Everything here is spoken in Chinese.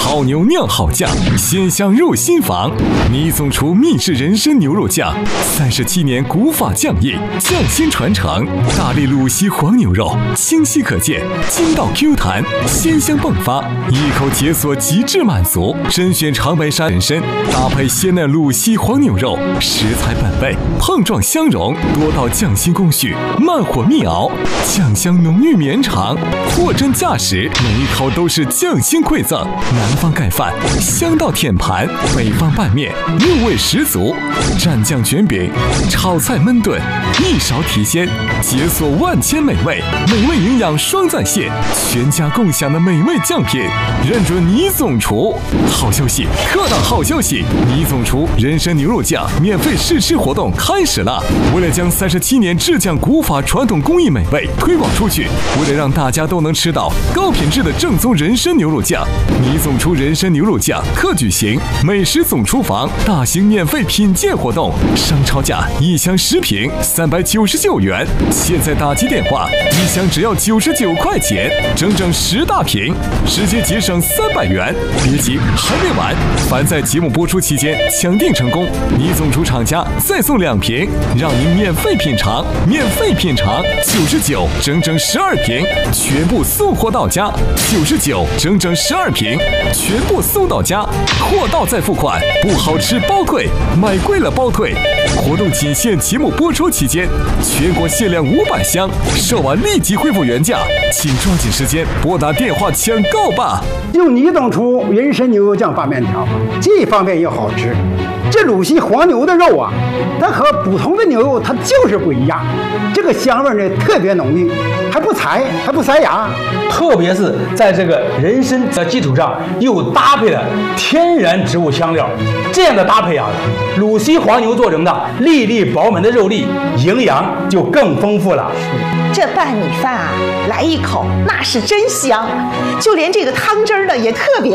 好牛酿好酱，鲜香入心房。倪总厨秘制人参牛肉酱，37年古法酱艺，匠心传承。大力鲁西黄牛肉，清晰可见，筋道 Q 弹，鲜香迸发，一口解锁极致满足。甄选长白山人参，搭配鲜嫩鲁西黄牛肉，食材本味，碰撞相融，多道匠心工序，慢火密熬，酱香浓郁绵长，货真价实，每一口都是匠心馈赠。南方盖饭，香到舔盘；北方拌面，入味十足。蘸酱卷饼，炒菜焖炖，一勺提鲜，解锁万千美味，美味营养双在线，全家共享的美味酱品，认准倪总厨。好消息，特大好消息！倪总厨人参牛肉酱免费试吃活动开始了。为了将37年制酱古法传统工艺美味推广出去，为了让大家都能吃到高品质的正宗人参牛肉酱，倪总厨人参牛肉酱特举行美食总厨房大型免费品鉴活动，商超价一箱10瓶399元，现在打击电话，一箱只要99块钱，整整10大瓶，直接节省300元。别急，还没完，凡在节目播出期间抢订成功，倪总厨厂家再送2瓶，让您免费品尝，99整整12瓶，全部送货到家，99整整12瓶，全部送到家，货到再付款，不好吃包退，买贵了包退。活动仅限节目播出期间，全国限量500箱，售完立即恢复原价，请抓紧时间拨打电话抢购吧。 用倪总厨人参牛肉酱拌面条，既方便又好吃。这鲁西黄牛的肉啊，它和普通的牛肉它就是不一样，这个香味呢特别浓郁，还不柴，还不塞牙。 特别是在这个人参的基础上，又搭配了天然植物香料，这样的搭配啊，鲁西黄牛做成的粒粒饱满的肉粒，营养就更丰富了。 这拌米饭啊，来一口那是真香，就连这个汤汁儿呢也特别